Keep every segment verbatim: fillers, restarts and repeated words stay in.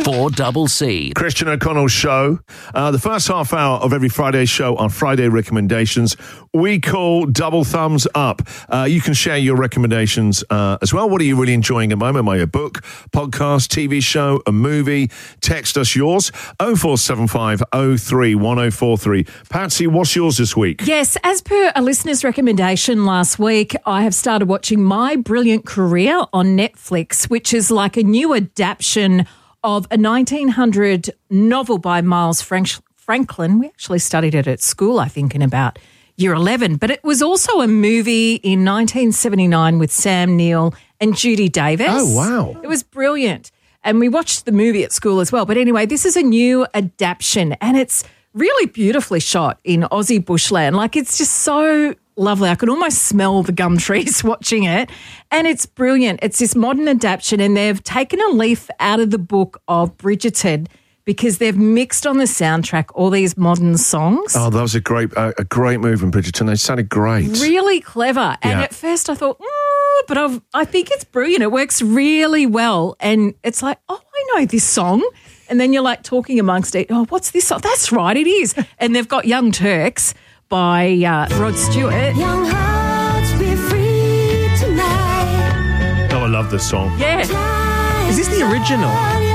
four C C. Christian O'Connell Show. Uh, the first half hour of every Friday show are Friday recommendations. We call Double Thumbs Up. Uh, you can share your recommendations uh, as well. What are you really enjoying at the moment? Am I a book, podcast, T V show, a movie? Text us yours. oh four seven five oh three one oh four three. Patsy, what's yours this week? Yes, as per a listener's recommendation last week, I have started watching My Brilliant Career on Netflix, which is like a new adaptation of a nineteen hundred novel by Miles Frank- Franklin. We actually studied it at school, I think, in about year eleven. But it was also a movie in nineteen seventy-nine with Sam Neill and Judy Davis. Oh, wow. It was brilliant. And we watched the movie at school as well. But anyway, this is a new adaptation and it's really beautifully shot in Aussie bushland. Like, it's just so lovely. I could almost smell the gum trees watching it. And it's brilliant. It's this modern adaptation and they've taken a leaf out of the book of Bridgerton because they've mixed on the soundtrack all these modern songs. Oh, that was a great uh, a great move in Bridgerton. They sounded great. Really clever. And Yeah. at first I thought, mm, but I've, I think it's brilliant. It works really well. And it's like, oh, I know this song. And then you're like talking amongst it. Oh, what's this song? That's right, it is. And they've got Young Turks by uh, Rod Stewart. Young hearts be free tonight. Oh, I love this song. Yeah. Is this the original?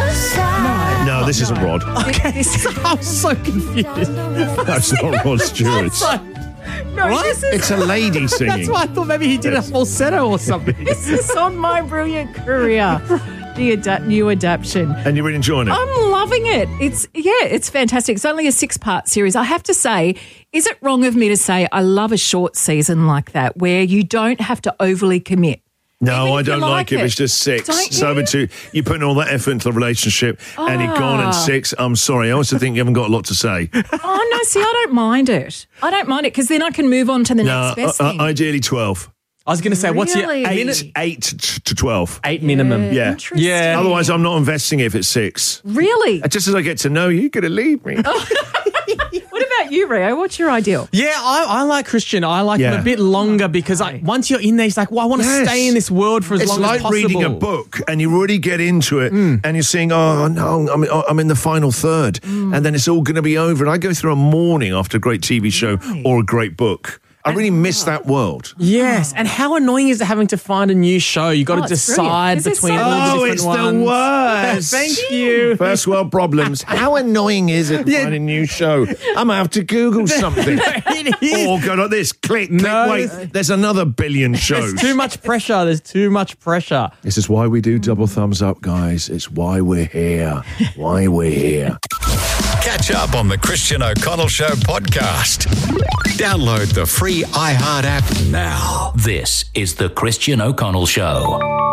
No, this isn't Rod. Okay. This, I'm so confused. That's not Rod Stewart. no, What? this is It's a lady singing. That's why I thought maybe he did Yes. a falsetto or something. this is on My Brilliant Career, the adapt, new adaptation. And you're really enjoying it? I'm loving it. It's, yeah, it's fantastic. It's only a six-part series. I have to say, is it wrong of me to say I love a short season like that where you don't have to overly commit? No, Even I if you don't like like it. it. It's just six. Don't It's over you? two. You put in all that effort into the relationship and you're gone in Ah. six. I'm sorry. I also think you haven't got a lot to say. Oh, no, see, I don't mind it. I don't mind it because then I can move on to the No, next best uh, thing. uh, ideally twelve. I was going to say, what's your Really? eight, Eight, eight t- to twelve. eight minimum? Yeah. Interesting. Yeah. Otherwise, I'm not investing if it's six. Really? And just as I get to know you, you're going to leave me. What about you, Rio? What's your ideal? Yeah, I, I like Christian. I like Yeah. him a bit longer because I, once you're in there, it's like, well, I want to Yes. stay in this world for as It's long like as possible. reading a book and you really get into it and you're saying, oh, no, I'm, I'm in the final third and then it's all going to be over. And I go through a morning after a great T V show or a great book. I really miss that world. Yes, and how annoying is it having to find a new show? You got Oh, to it's decide brilliant. Is it between so- all the Oh, different it's the ones. worst. Thank you. First world problems. How annoying is it to Yeah. find a new show? I'm going to have to Google something. It is. Or go like this, click, click, No. wait, there's another billion shows. There's too much pressure. There's too much pressure. This is why we do Double Thumbs Up, guys. It's why we're here. Why we're here. Catch up on the Christian O'Connell Show podcast. Download the free iHeart app now. This is the Christian O'Connell Show.